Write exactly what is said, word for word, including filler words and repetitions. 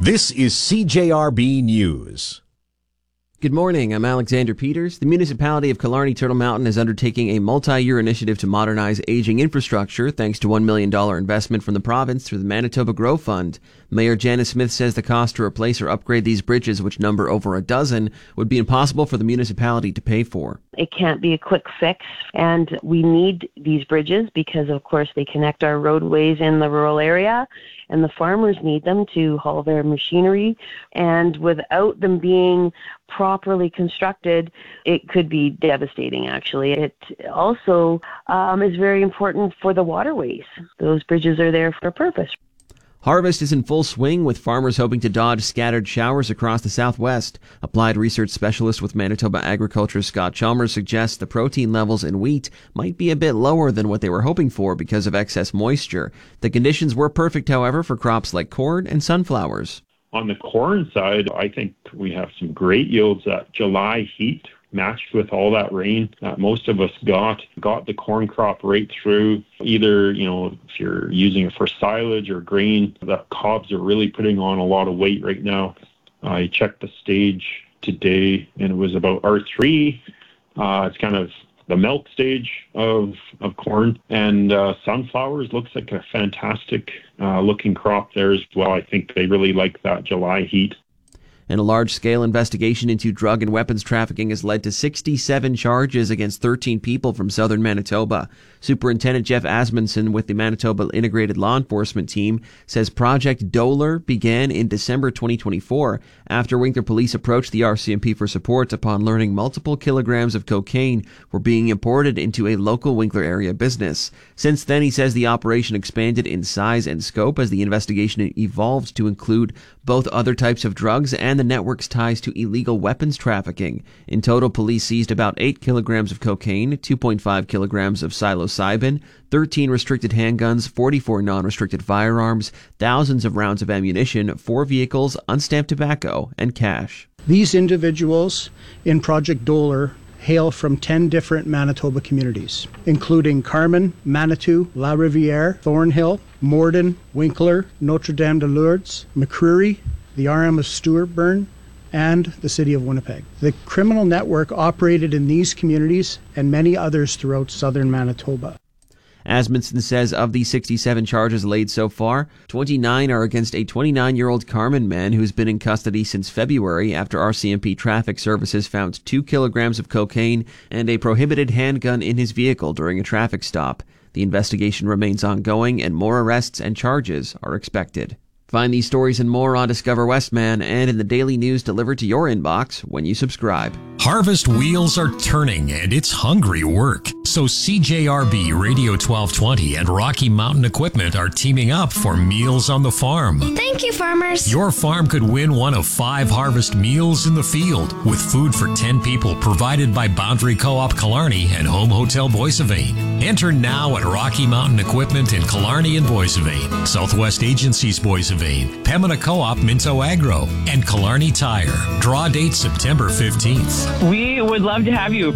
This is C J R B News. Good morning, I'm Alexander Peters. The municipality of Killarney Turtle Mountain is undertaking a multi-year initiative to modernize aging infrastructure thanks to one million dollars investment from the province through the Manitoba Grow Fund. Mayor Janice Smith says the cost to replace or upgrade these bridges, which number over a dozen, would be impossible for the municipality to pay for. It can't be a quick fix, and we need these bridges because, of course, they connect our roadways in the rural area, and the farmers need them to haul their machinery, and without them being properly constructed, it could be devastating, actually. It also um, is very important for the waterways. Those bridges are there for a purpose. Harvest is in full swing, with farmers hoping to dodge scattered showers across the southwest. Applied research specialist with Manitoba Agriculture Scott Chalmers suggests the protein levels in wheat might be a bit lower than what they were hoping for because of excess moisture. The conditions were perfect, however, for crops like corn and sunflowers. On the corn side, I think we have some great yields. That July heat matched with all that rain that most of us got, got the corn crop right through. Either, you know, if you're using it for silage or grain, the cobs are really putting on a lot of weight right now. I checked the stage today and it was about R three. Uh, it's kind of the milk stage of, of corn. And uh, sunflowers looks like a fantastic uh, looking crop there as well. I think they really like that July heat. And a large-scale investigation into drug and weapons trafficking has led to sixty-seven charges against thirteen people from southern Manitoba. Superintendent Jeff Asmundson with the Manitoba Integrated Law Enforcement Team says Project Doler began in December twenty twenty-four after Winkler Police approached the R C M P for support upon learning multiple kilograms of cocaine were being imported into a local Winkler area business. Since then, he says the operation expanded in size and scope as the investigation evolved to include both other types of drugs and the network's ties to illegal weapons trafficking. In total, police seized about eight kilograms of cocaine, two point five kilograms of psilocybin, thirteen restricted handguns, forty-four non-restricted firearms, thousands of rounds of ammunition, four vehicles, unstamped tobacco, and cash. These individuals in Project Doler hail from ten different Manitoba communities, including Carman, Manitou, La Riviere, Thornhill, Morden, Winkler, Notre Dame de Lourdes, McCreary, the R M of Stewartburn, and the City of Winnipeg. The criminal network operated in these communities and many others throughout southern Manitoba. Asmundson says of the sixty-seven charges laid so far, twenty-nine are against a twenty-nine-year-old Carman man who's been in custody since February after R C M P Traffic Services found two kilograms of cocaine and a prohibited handgun in his vehicle during a traffic stop. The investigation remains ongoing and more arrests and charges are expected. Find these stories and more on Discover Westman and in the daily news delivered to your inbox when you subscribe. Harvest wheels are turning and it's hungry work. So C J R B Radio twelve twenty and Rocky Mountain Equipment are teaming up for Meals on the Farm. Thank you, farmers. Your farm could win one of five Harvest Meals in the Field with food for ten people provided by Boundary Co-op Killarney and Home Hotel Boissevain. Enter now at Rocky Mountain Equipment in Killarney and Boissevain, Southwest Agencies Boissevain, Pembina Co-op Minto Agro, and Killarney Tire. Draw date September fifteenth. We would love to have you.